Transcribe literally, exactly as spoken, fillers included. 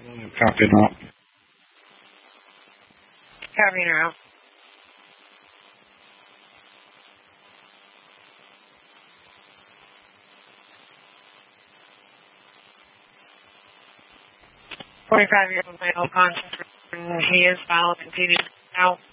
Copy that. Copy now. forty-five year old male, conscious, he is violent, continues out.